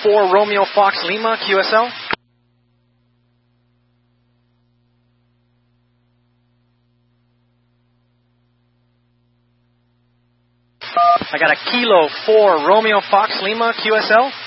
4 Romeo Fox Lima, QSL. I got a Kilo 4 Romeo Fox Lima, QSL.